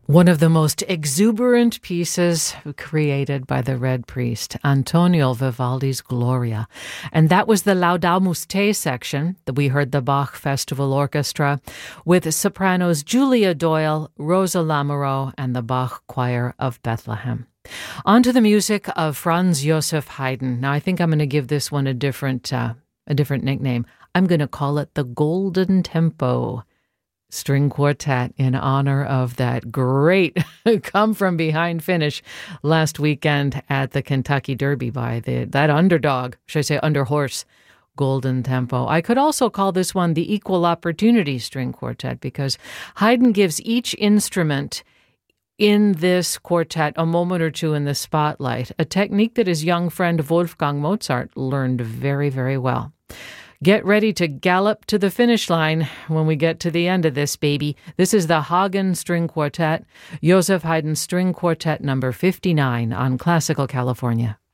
One of the most exuberant pieces created by the Red Priest, Antonio Vivaldi's Gloria. And that was the Laudamus Te section that we heard the Bach Festival Orchestra with sopranos Julia Doyle, Rosa Lamoureux, and the Bach Choir of Bethlehem. On to the music of Franz Joseph Haydn. Now, I think I'm going to give this one a different nickname. I'm going to call it the Golden Tempo String Quartet in honor of that great come-from-behind finish last weekend at the Kentucky Derby by that underdog, should I say underhorse, Golden Tempo. I could also call this one the Equal Opportunity String Quartet because Haydn gives each instrument in this quartet a moment or two in the spotlight, a technique that his young friend Wolfgang Mozart learned very, very well. Get ready to gallop to the finish line when we get to the end of this baby. This is the Hagen String Quartet, Joseph Haydn String Quartet number 59 on Classical California.